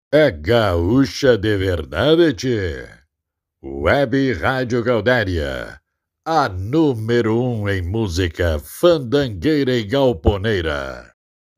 É gaúcha de verdade, tchê. Web Rádio Gaudéria, a número um em música fandangueira e galponeira.